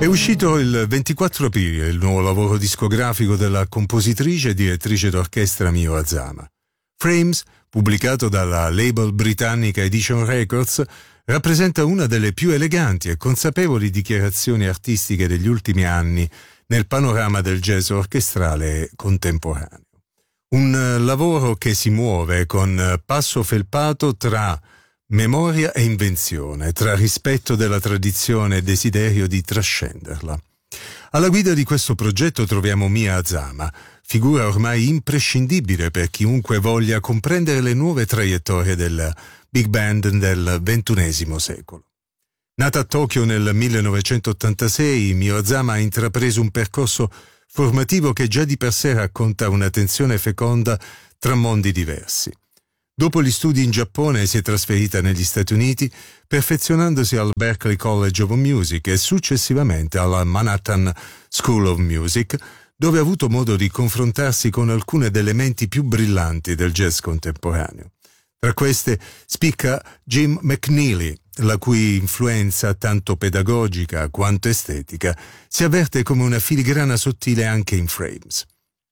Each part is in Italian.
È uscito il 24 aprile il nuovo lavoro discografico della compositrice e direttrice d'orchestra Mio Azama. Frames, pubblicato dalla label britannica Edition Records, rappresenta una delle più eleganti e consapevoli dichiarazioni artistiche degli ultimi anni nel panorama del jazz orchestrale contemporaneo. Un lavoro che si muove con passo felpato tra memoria e invenzione, tra rispetto della tradizione e desiderio di trascenderla. Alla guida di questo progetto troviamo Mia Azama, figura ormai imprescindibile per chiunque voglia comprendere le nuove traiettorie del big band del XXI secolo. Nata a Tokyo nel 1986, Mio Azama ha intrapreso un percorso formativo che già di per sé racconta una tensione feconda tra mondi diversi. Dopo gli studi in Giappone si è trasferita negli Stati Uniti, perfezionandosi al Berklee College of Music e successivamente alla Manhattan School of Music, dove ha avuto modo di confrontarsi con alcune delle menti più brillanti del jazz contemporaneo. Tra queste spicca Jim McNeely, la cui influenza, tanto pedagogica quanto estetica, si avverte come una filigrana sottile anche in Frames.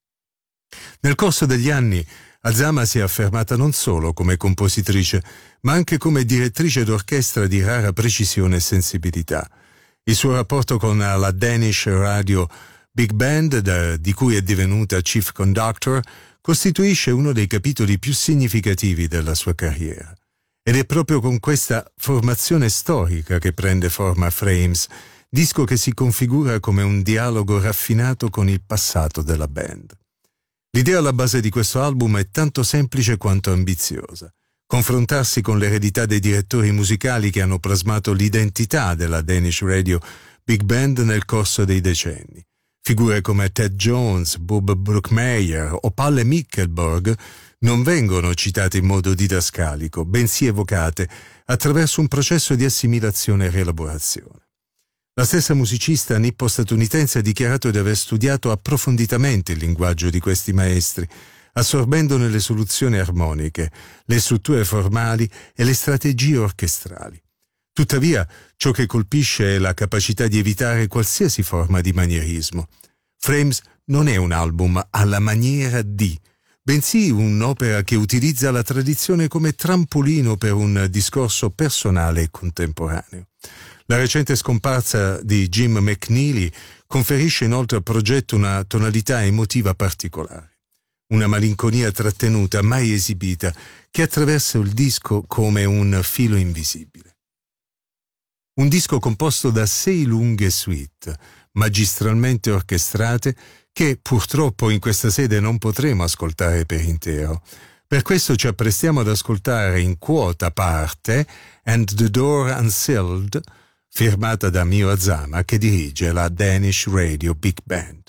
Nel corso degli anni, Azama si è affermata non solo come compositrice, ma anche come direttrice d'orchestra di rara precisione e sensibilità. Il suo rapporto con la Danish Radio Big Band, di cui è divenuta Chief Conductor, costituisce uno dei capitoli più significativi della sua carriera. Ed è proprio con questa formazione storica che prende forma Frames, disco che si configura come un dialogo raffinato con il passato della band. L'idea alla base di questo album è tanto semplice quanto ambiziosa. Confrontarsi con l'eredità dei direttori musicali che hanno plasmato l'identità della Danish Radio Big Band nel corso dei decenni. Figure come Ted Jones, Bob Brookmeyer o Palle Mikkelborg non vengono citate in modo didascalico, bensì evocate attraverso un processo di assimilazione e rielaborazione. La stessa musicista nippo-statunitense ha dichiarato di aver studiato approfonditamente il linguaggio di questi maestri, assorbendone le soluzioni armoniche, le strutture formali e le strategie orchestrali. Tuttavia, ciò che colpisce è la capacità di evitare qualsiasi forma di manierismo. Frames non è un album alla maniera di, bensì un'opera che utilizza la tradizione come trampolino per un discorso personale e contemporaneo. La recente scomparsa di Jim McNeely conferisce inoltre al progetto una tonalità emotiva particolare. Una malinconia trattenuta, mai esibita, che attraversa il disco come un filo invisibile. Un disco composto da 6 lunghe suite, magistralmente orchestrate, che purtroppo in questa sede non potremo ascoltare per intero. Per questo ci apprestiamo ad ascoltare in quota parte And the Door Unsealed, firmata da Mio Azama, che dirige la Danish Radio Big Band.